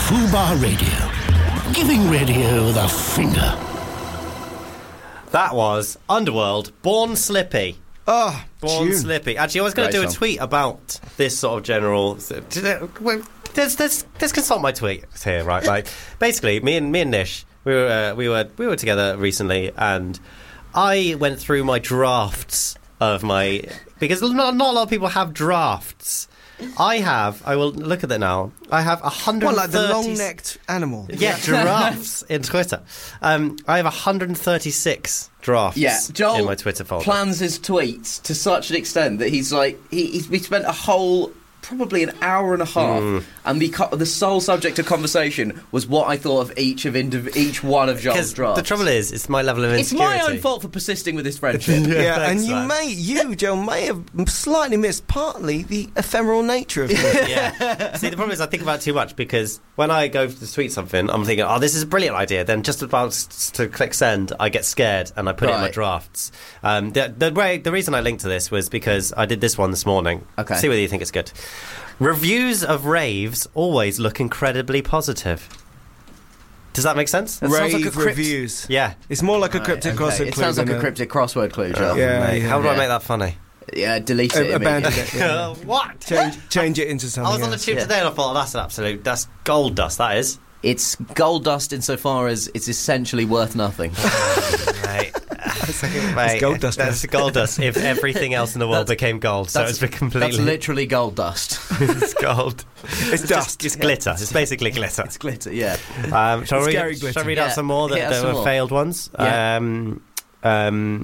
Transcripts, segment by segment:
Fubar Radio. Giving radio the finger. That was Underworld, Born Slippy. Oh, Born Slippy. Actually, I was going to do a tweet about this sort of general... Let's consult my tweets here, right? Like, basically, me and Nish, we were together recently, and I went through my drafts of my... Because not a lot of people have drafts. I will look at that now. I have 130... What, like the long-necked animal? Yeah, giraffes in Twitter. I have 136 drafts in my Twitter folder. Plans his tweets to such an extent that he's like... We spent a whole... probably an hour and a half, and the sole subject of conversation was what I thought of each one of Joel's drafts. The trouble is, it's my level of insecurity. It's my own fault for persisting with this friendship. And Joel, may have slightly missed partly the ephemeral nature of it. Yeah. See, the problem is I think about it too much, because when I go to tweet something, I'm thinking, oh, this is a brilliant idea. Then just about to click send, I get scared and I put it in my drafts. The reason I linked to this was because I did this one this morning. Okay. See whether you think it's good. Reviews of raves always look incredibly positive. Does that make sense? That sounds like a reviews. Yeah. It's more like a cryptic crossword clue. It sounds like a cryptic crossword clue, Joel. How do I make that funny? Yeah, delete it. Abandon it. Yeah. What? Change it into something I was on the tube today and I thought, that's gold dust, that is. It's gold dust insofar as it's essentially worth nothing. Mate. It's gold dust. That's gold dust if everything else in the world became gold. So it's completely... That's literally gold dust. It's gold. It's dust. It's glitter. It's basically glitter. It's glitter, yeah. Shall we read out some more that were failed ones? Yeah.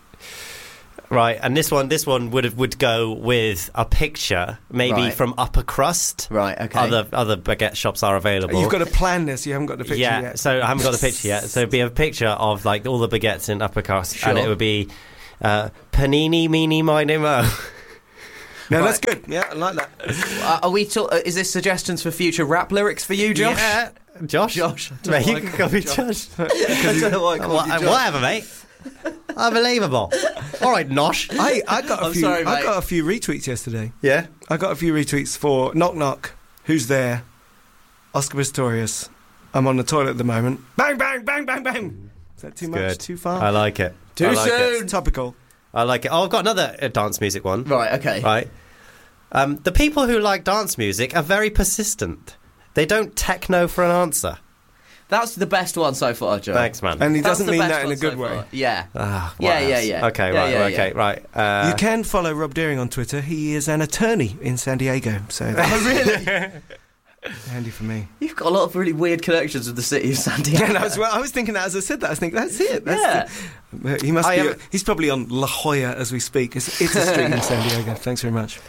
Right, and this one would go with a picture, maybe from Upper Crust. Right, okay. Other baguette shops are available. You've got to plan this. You haven't got the picture yet. Yeah, so I haven't got the picture yet. So it'd be a picture of like all the baguettes in Upper Crust, and it would be Panini, Meeny, Miny, Mo. No, that's good. Yeah, I like that. Are we? Is this suggestions for future rap lyrics for you, Josh? Yeah, Josh. Mate, you can call me Josh. I don't know why I called you Josh. Whatever, mate. Unbelievable. All right, Nosh. I got a few. Sorry, I got a few retweets yesterday. Yeah, I got a few retweets for Knock Knock. Who's there? Oscar Pistorius. I'm on the toilet at the moment. Bang, bang, bang, bang, bang. Is that too much? Good. Too far? I like it. Too soon. It's topical. I like it. Oh, I've got another dance music one. Right. Okay. Right. The people who like dance music are very persistent. They don't techno for an answer. That's the best one so far, Joe. Thanks, man. And he doesn't mean that in a good way. Yeah. Yeah. Okay, right. You can follow Rob Deering on Twitter. He is an attorney in San Diego. So that's really handy for me. You've got a lot of really weird connections with the city of San Diego. Yeah, I was thinking that as I said that. I was thinking, that's it. He must be. He's probably on La Jolla as we speak. It's a street in San Diego. Thanks very much.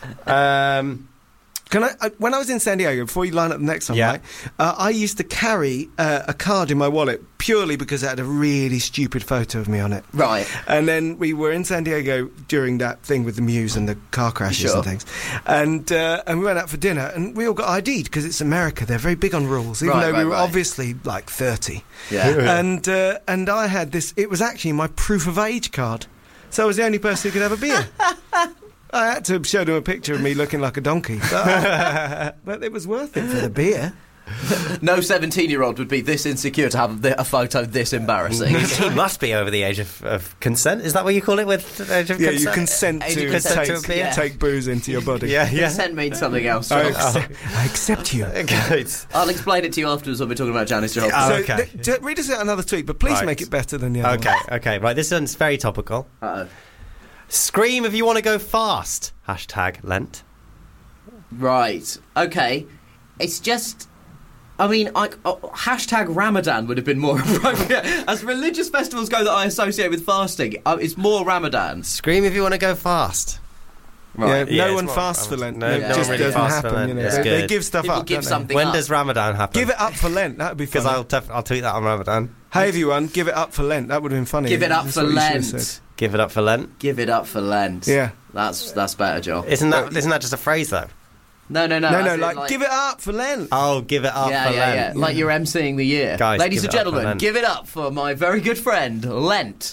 When I was in San Diego, before you line up the next one, right, I used to carry a card in my wallet purely because it had a really stupid photo of me on it. Right. And then we were in San Diego during that thing with the Muse and the car crashes and things. And we went out for dinner and we all got ID'd because it's America. They're very big on rules, even though we were obviously like 30. Yeah. And I had this, it was actually my proof of age card. So I was the only person who could have a beer. I had to show them a picture of me looking like a donkey. But it was worth it for the beer. No 17-year-old would be this insecure to have a photo this embarrassing. He must be over the age of consent. Is that what you call it with age of consent? You consent to take booze into your body. Consent means something else. I accept you. Good. I'll explain it to you afterwards when we're talking about Janis Joplin. Read us out another tweet, but please make it better than the other one. Okay, right. This one's very topical. Uh-oh. Scream if you want to go fast. # Lent. Right. Okay. It's just... I mean, # Ramadan would have been more appropriate. As religious festivals go that I associate with fasting, it's more Ramadan. Scream if you want to go fast. Right. No one fasts for Lent. No, it just really doesn't happen. happen. They give stuff People up. Give something when up. does Ramadan happen? Give it up for Lent. That would be funny. Because I'll tweet that on Ramadan. Hey everyone, give it up for Lent. That would have been funny. Give it up for Lent. Give it up for Lent. Give it up for Lent. Yeah, that's better, Joel. Isn't that just a phrase though? No. Like give it up for Lent. Oh, give it up for Lent. Yeah. Like you're emceeing the year. Guys, ladies and gentlemen, give it up for my very good friend Lent.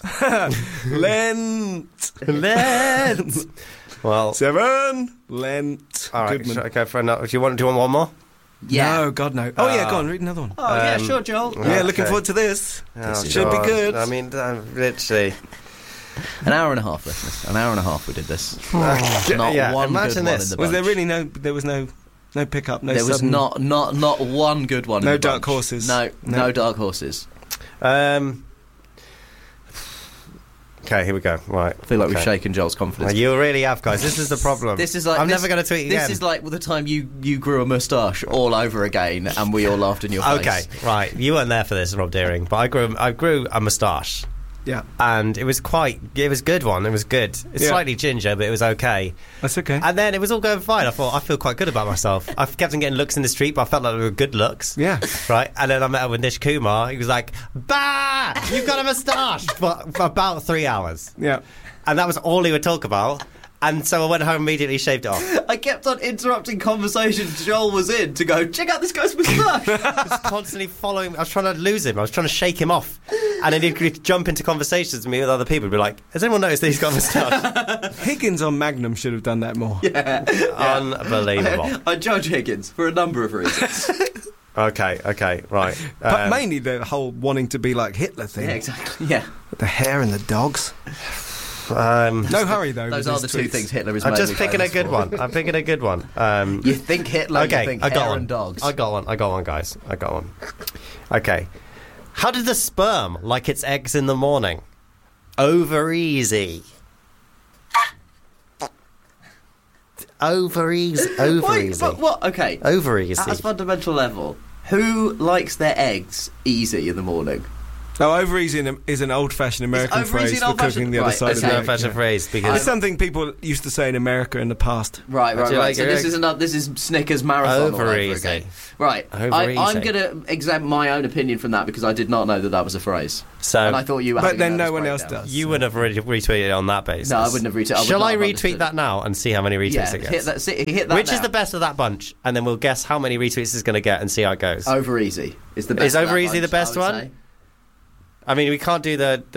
Lent. Well, 7 Lent. All right. Okay, for another. Do you want one more? Yeah. No, God, no. Oh, yeah, go on, read another one. Oh, yeah, sure, Joel. Yeah, looking forward to this. Should be good. I mean, literally. An hour and a half, listeners. An hour and a half we did this. Yeah, one imagine good this. one in the bunch. Was there really there was no pickup, no There was sudden... not one good one in No the dark bunch. horses. No dark horses. Okay, here we go. Right. I feel like we've shaken Joel's confidence. You really have, guys. This is the problem. This is like I'm never going to tweet again. This is like the time you grew a moustache all over again, and we all laughed in your face. Okay, right. You weren't there for this, Rob Deering, but I grew a moustache. Yeah. And it was a good one. It was good. It's slightly ginger, but it was okay. That's okay. And then it was all going fine. I thought, I feel quite good about myself. I kept on getting looks in the street, but I felt like they were good looks. Yeah. Right? And then I met up with Nish Kumar. He was like, bah! You've got a moustache! for about 3 hours. Yeah. And that was all he would talk about. And so I went home immediately, shaved it off. I kept on interrupting conversations Joel was in to go, check out this guy's moustache. I was constantly following. I was trying to lose him. I was trying to shake him off. And then he'd jump into conversations with me with other people and be like, has anyone noticed that he's got a moustache? Higgins on Magnum should have done that more. Yeah. Unbelievable. I judge Higgins for a number of reasons. Okay, right. But mainly the whole wanting to be like Hitler thing. Yeah, exactly. Yeah. With the hair and the dogs. No hurry, though. Those are the two things Hitler is I'm mainly just picking a famous good for. one. I'm picking a good one. You think Hitler, okay, you think I got hair one. and dogs. I got one, guys. I got one. Okay. How did the sperm like its eggs in the morning? Over easy. Over easy. Wait, but what? Okay. Over easy. At a fundamental level, who likes their eggs easy in the morning? No, over easy is an old-fashioned American phrase for cooking the other side It's of the an egg. old-fashioned phrase because It's something people used to say in America in the past. Right. Do you like So your this eggs? this is Snickers marathon all Over over easy. again. Right. Over I'm easy. going to examine my own opinion from that because I did not know that was a phrase. So, And I thought you were But having a then nervous no one else breakdown. does. you wouldn't have really retweeted it on that basis. No, I wouldn't have retweeted. Shall I retweet that now and see how many retweets Yeah, it gets? hit that. Which now. is the best of that bunch, and then we'll guess how many retweets it's going to get and see how it goes. Over easy is the best. Is of Over that Easy the bunch, best I would one? say. I mean, we can't do the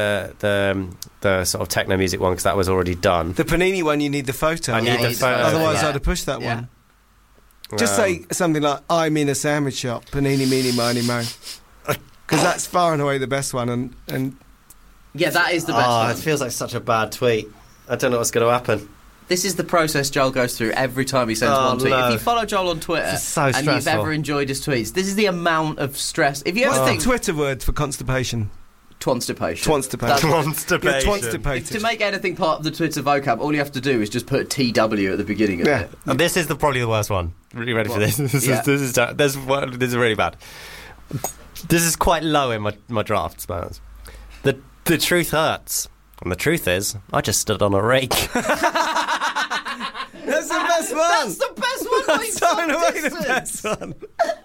sort of techno music one because that was already done. The Panini one, you need the photo. I need the photo. Otherwise, Yeah. I'd have pushed that Yeah. one. Just say something like, I'm in a sandwich shop, panini, meeny, miny, mo. Because that's far and away the best one. And Yeah, that is the best one. It feels like such a bad tweet. I don't know what's going to happen. This is the process Joel goes through every time he sends Oh, one tweet. no. If you follow Joel on Twitter This is so and you've stressful. ever enjoyed his tweets, this is the amount of stress. If you ever what's think the Twitter word for constipation? Twanstipation. Twanstipation. Constipation. You're twanstipated. To make anything part of the Twitter vocab, all you have to do is just put TW at the beginning of Yeah. it. And this is probably the worst one. Really ready for this? This Yeah. is really bad. This is quite low in my drafts, man. The truth hurts, and the truth is, I just stood on a rake. That's the best one! That's the best one by That's far and some away the distance. best one.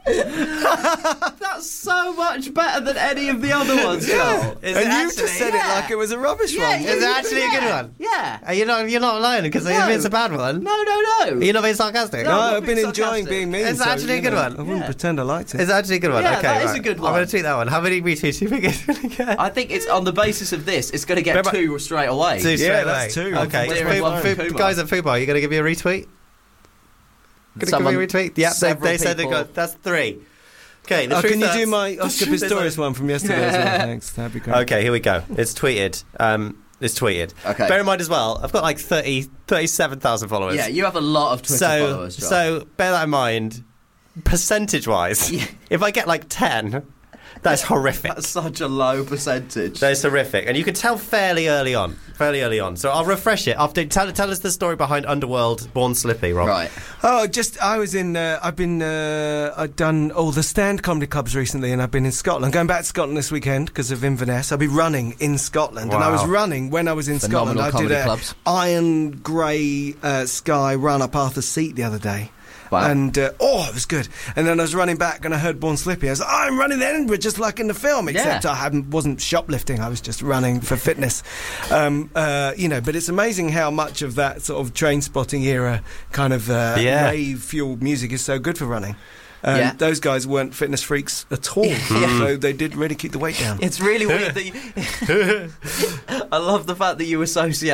That's so much better than any of the other ones, Joel. Is And it you actually? just said it like it was a rubbish one. Is it actually a good one? Yeah. You're not lying because if it's a bad one, No. you're not being sarcastic. No, not I've been being enjoying sarcastic. being mean. It's so, actually a good one. I wouldn't Yeah. pretend I liked it. It's actually a good one. Yeah, Okay, that is right. a good I'm one. going to tweet that one. How many retweets do you think it's going to get? I think it's on the basis of this, it's going to get Remember- 2 straight away. Two straight Yeah, that's away. two. Okay, That's Fubar- one from Fubar- Puma. guys at Fubar, you going to give me a retweet? Going to give me a retweet? Yeah, several they said they people- got. That's 3. Okay, the truth Can you hurts. do my Oscar truth is Pistorius one from yesterday as well? Thanks. That'd be great. Okay, here we go. It's tweeted. Okay. Bear in mind as well, I've got like 37,000 followers. Yeah, you have a lot of Twitter followers, Joel. So bear that in mind. Percentage-wise, if I get like 10, that's horrific. That's such a low percentage. That is horrific, and you can tell fairly early on. So I'll refresh it. After tell us the story behind Underworld Born Slippy, Rob. Right. Oh, I was in. I've done all the stand comedy clubs recently, and I've been in Scotland. Going back to Scotland this weekend because of Inverness. I'll be running in Scotland, and I was Wow. running when I was in Phenomenal Scotland. I did comedy a clubs. iron grey sky run up Arthur's Seat the other day. Wow. And it was good. And then I was running back and I heard Born Slippy. I was like, I'm running to Edinburgh just like in the film, except I wasn't shoplifting. I was just running for fitness. But it's amazing how much of that sort of Train Spotting era kind of rave fueled music is so good for running. Those guys weren't fitness freaks at all, so they did really keep the weight down. It's really weird that I love the fact that you associate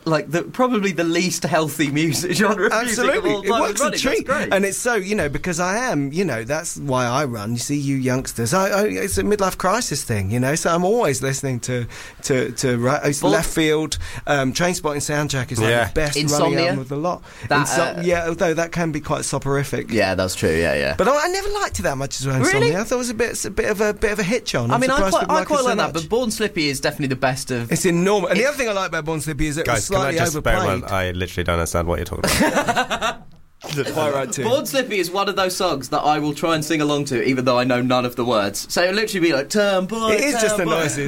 like probably the least healthy music genre of music of all time. It works a treat. And it's so, because I am, that's why I run. You see, you youngsters, it's a midlife crisis thing, so I'm always listening to Left Field. Trainspotting Soundtrack is like the best running album of the lot. Although that can be quite soporific. Yeah, that's true. Yeah. But I never liked it that much as well. Really? I thought it was a bit of a hitch on. I mean, I quite like that. But Born Slippy is definitely the best of. It's enormous. And the other thing I like about Born Slippy is it was slightly overplayed. I literally don't understand what you're talking about. Quite right too. Born Slippy is one of those songs that I will try and sing along to, even though I know none of the words. So it'll literally be like, turn boy, it is just the noises.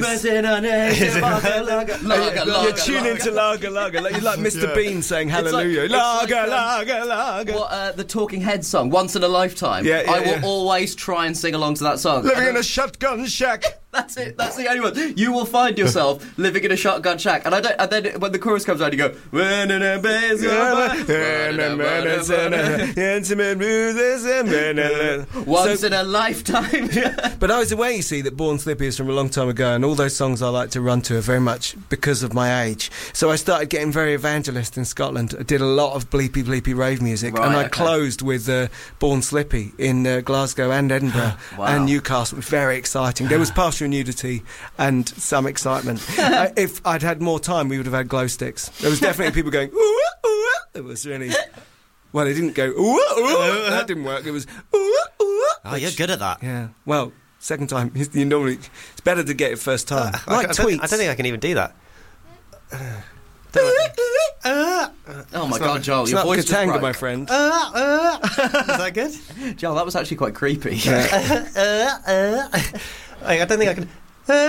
You're tuning to Lager Lager. You're like Mr. Bean saying hallelujah. Lager Lager Lager. What, the Talking Heads song, Once in a Lifetime. I will always try and sing along to that song. Living in a shotgun shack. That's it. That's the only one. You will find yourself living in a shotgun shack, and then when the chorus comes out, you go. Once in a lifetime. But I was aware, you see, that Born Slippy is from a long time ago, and all those songs I like to run to are very much because of my age. So I started getting very evangelist in Scotland. I did a lot of bleepy rave music, and I closed with Born Slippy in Glasgow and Edinburgh and Newcastle. It was very exciting. There was partial nudity and some excitement. If I'd had more time, we would have had glow sticks. There was definitely people going, ooh, ooh. It was really... Well, they didn't go, ooh, ooh. That didn't work. It was, ooh, ooh. Oh, you're good at that. Yeah. Well, second time, you normally... It's better to get it first time. Like tweets. I don't think I can even do that. Oh my God, Joel, your voice just broke. My friend. Is that good? Joel, that was actually quite creepy. I don't think I can.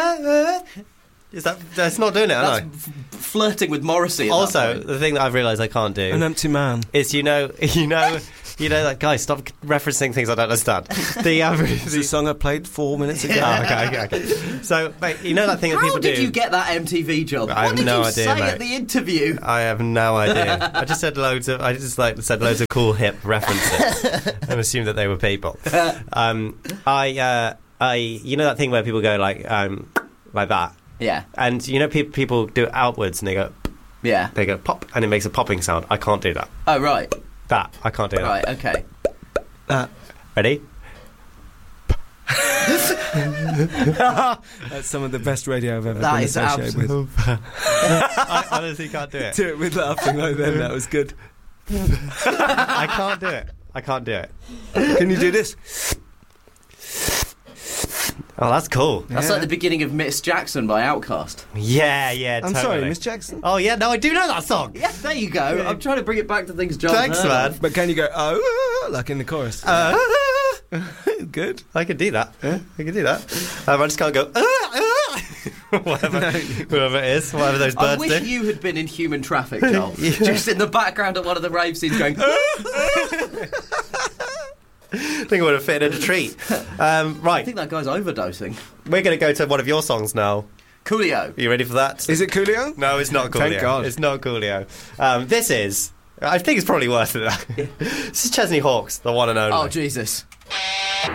That's not doing it. That's flirting with Morrissey. Also, the thing that I've realised I can't do, an empty man, is like, guys, stop referencing things I don't understand. The song I played 4 minutes ago. Okay. So, mate, that thing that people do. How did you get that MTV job? I have no idea, What did you say mate. at the interview? I have no idea. I just said loads of cool hip references and assumed that they were people. That thing where people go like that. Yeah. And people do it outwards and they go. Yeah. They go pop and it makes a popping sound. I can't do that. Oh right. That I can't do that. Right. Okay. Ready? That's some of the best radio I've ever been associated with. I honestly can't do it. Do it with laughing like then. That was good. I can't do it. Can you do this? Oh, that's cool. That's like the beginning of Miss Jackson by Outkast. Yeah, I'm totally. sorry, Miss Jackson. Oh, yeah, no, I do know that song. Yeah, there you go. Yeah. I'm trying to bring it back to things John Thanks, man. But can you go, like in the chorus? Good. I can do that. Yeah, I can do that. I just can't go, whatever it is, whatever those birds do. I wish you had been in Human Traffic, Joel. Just in the background of one of the rave scenes going... I think it would have fit in a treat. Right. I think that guy's overdosing. We're going to go to one of your songs now. Coolio. Are you ready for that? Is it Coolio? No, it's not Coolio. Thank God. It's not Coolio. This is... I think it's probably worse than that. This is Chesney Hawkes, the one and only. Oh, Jesus.